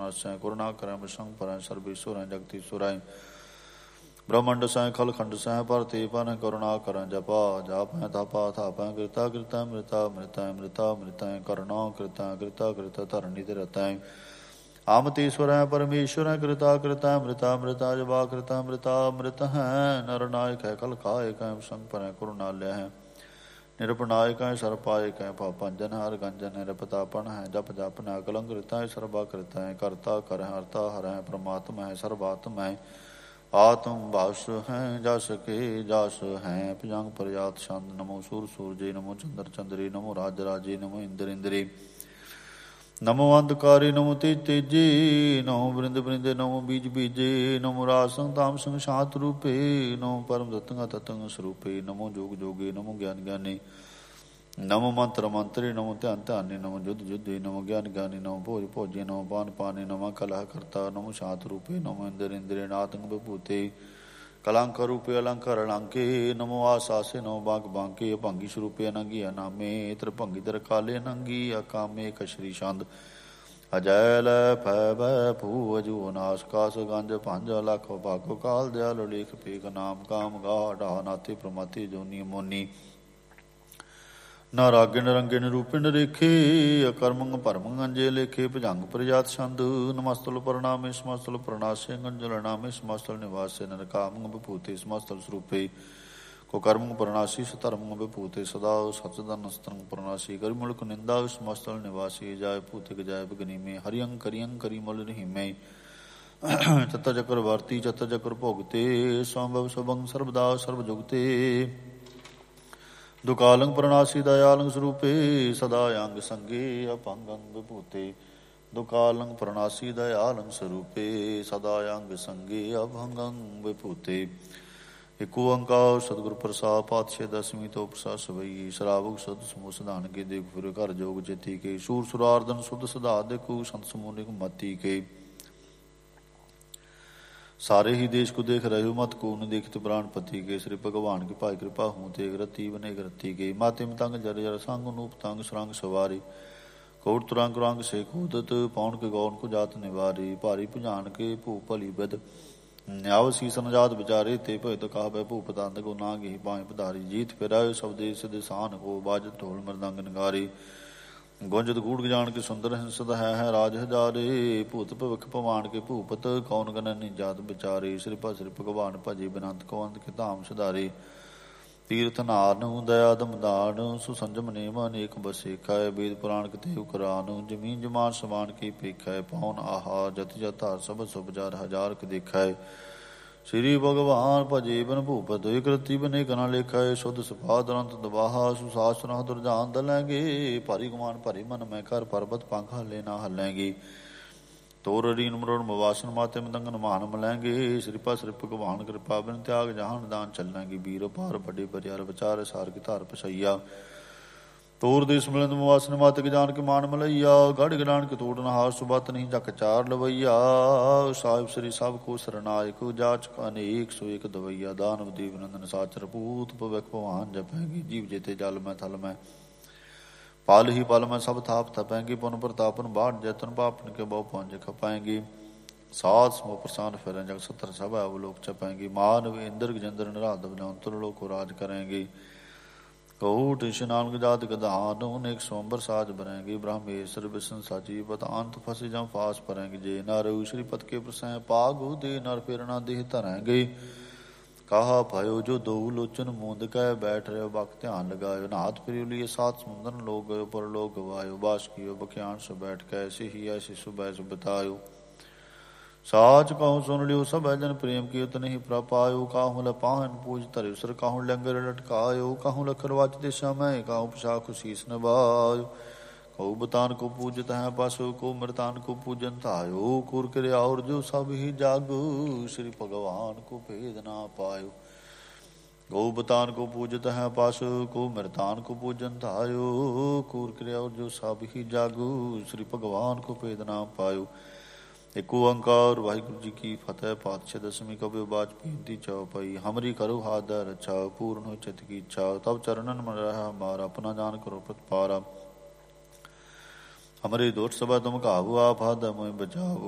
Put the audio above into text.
नासै गुरु ना करैं बिसंग परैं सर्वेश्वरैं जगतीश्वरैं ब्रह्मंड सैं खल खंड सैं परति पन करुणा करैं जपा जापैं थापा थापैं कृता कृतैं मृता मृतैं मृता मृतैं करुणा कृतैं कृता कृत धरणी धरतैं आमतीश्वरैं परमेश्वरैं कृता कृतैं मृता मृता जपा कृतैं मृता मृत हैं नर नायक है कल कायक है संग परैं करुणालय है निरपनायक है सरपायक है पापंजन हर गंजन है निरपतापन है जप जप न कलंक कृता है सर्वा कृता है करता कर हरता हर है परमात्मा है सर्वात्मा है आत्म भाष हैं जस के जस हैं भुजंग प्रजात छंद नमो सूर सूरजे नमो चंद्र चंद्री नमो राज राजे नमो इंद्र इंद्री नमो अंधकारी नमो तेज तेजे नमो वृंद वृंदे नमो बीज बीजे नमो राज संग ताम संग शांत रूपे नमो परम तत्ंग तत्ंग स्वरूपे नमो जोग जोगे नमो ज्ञान ज्ञानी नमो मंत्र मंत्री नमो ध्यान ध्यानी नमो युद्ध युद्धि नमो ज्ञान ज्ञानी नमो भोज भोजे नमो पान पानी नमो कलह करता नमो शांत रूपे नमो इंद्र इंद्रे नातंग विभूते कलंक रूपे अलंकार अलंके नमो आसासे नमो बांक बांके भंगी स्वरूपे अनंगी अनामे त्रिभंगी दर काले अनंगी अकामे कशरी छंद अजैल फैब भू अजू नाश कास गंज पंज लख भागो काल दयाल लेख पेख नाम काम गा ढा नाथे प्रमाथे जोनी मोनी ना रागिन रंगिन रूपिन रेखे अकर्मंग परमंग अंजे लेखे भुजंग प्रजात छंद नमस्तल प्रणामे समस्तल प्रणाशे गंजल नामे समस्तल निवासे नरकामंग विभूते समस्तल स्वरूपे को कर्मंग प्रणाशी सतर्मंग विभूते सदा सचदन स्तंग प्रणाशी गरिमुल्क निंदा समस्तल निवासी जाय भूतिक जाय बिगनी में हरियं करियं करी मल रहीमे चत चक्रवर्ती चत चक्र भोगते स्वंभव सबंग सर्वदा सर्वजुगते दुकालंग प्रणाशी दयालंग स्वरूपे सदा अंग संगे अपंगंग विभूते दुकालंग प्रणाशी दयालंग स्वरूपे सदा अंग संगे अभंगंग विभूते एक ओंकार सतगुरु प्रसाद पातशाह दसवीं तो प्रसाद सवई शराबक सद समूह सधान के देख फिर घर जोग जेती के सूर सुरार्दन शुद्ध सदा देखू संत समूह मती के सारे ही देश को देख रहे हो मत को न देखत प्राणपति के श्री भगवान की पाई कृपा हूँ ते रति बने रति के माते मतंग जर जर संग नूप तंग सुरंग सवारी कोट तुरंग रंग से कूदत पौन के गौन को जात निवारी भारी भुजान के भू भली बद न्याव सीसन जात विचारे ते भयत कहा भय भूप तंद को नाग ही पाए पधारी जीत फिर सब देश दिसान को बाजत ढोल मृदंग नगारी गुंजत गूढ़ जान के सुंदर हिंसद है राज हजारे भूत भविख भवान के भूपत कौन गणन जात बिचारे श्री भगवान भजे बिनंत कौंद के धाम सुधारे तीर्थ नान दया दमदान सुसंजम नेम अनेक बसे कै वेद पुराण कतेव कुरान जमीन जमान समान की पेखै पौन आहार जत जत हर सब सुभ जार हजार के देखै श्री भगवान भजे बन भूपत कृति बने कना लेखा शुद्ध सपा दुरंत दबाहा सुशासन दुर्जान दलेंगे भारी गुमान भारी मन मैं कर पर्वत पंखा लेना हलेंगे तोर रीन मरोड़ मवासन माते मदंगन मान मलेंगे श्रीपा श्री भगवान कृपा बिन त्याग जहान दान चलेंगे वीर पार बड़े बरियार विचार सार की धार पसैया तोर देश मिलन मवासन मातक जान के मान मलैया गढ़ गरान के तोड़ नहार सुबत नहीं जक चार लवैया साहिब श्री सब को सरनायक जाच अनेक सो एक दवैया दानव देव नंदन साचर पूत पविख भवान जपेंगे जीव जेते जल में थल में पाल ही पल में सब थाप थपेंगे पुन प्रतापन बाढ़ जैतन पापन के बहु पहुंच खपाएंगे सात समो प्रसान फिर जग सत्र सब अवलोक चपेंगे मानव इंद्र गजेंद्र निराधव अंतर लोक को राज करेंगे कौट स्नान जात गदान अनेक सोमबर साज भरेंगे ब्रह्मेश्वर विष्णु साची पतांत फंसे जम फास परेंगे जे नर श्रीपत के प्रसह पागु दे नर फेरना देह धरेंगे कहा भयो जो दो लोचन मूंद कह बैठ रहे बक ध्यान लगायो नाथ फिर लिए सात समुंदर लोग गयो पर लोग गवायो बास कियो बख्यान से बैठ के ऐसे ही ऐसे सुबह से बतायो साच कहूँ सुन लियो सब जन प्रेम की उतने ही प्रपायो काहूँ लपाहन पूज तरेसर काहूँ लंगर लटकायो काहूँ लखरवाच दिशा में काहूँ पिशाख शीस नवायो कहूँ बतान को पूजत है पासो को मृतान को पूजन थायो कुर करे और जो सब ही जागो श्री भगवान को भेद ना पायो गौ बतान को पूजत है पासो को मृतान को पूजन थायो कुर करे और जो सब ही जागो श्री भगवान को भेद ना पायो एक ओंकार वाहिगुरु जी की फतेह पातशाह दसवीं कवि बाज पीती चौपाई हमरी करो हाथ रक्षा पूर्ण हो चित की इच्छा तब चरणन में रहा हमारा अपना जान करो प्रतिपारा हमारे दोष सब तुम काबू आप हाथ मोह बचाओ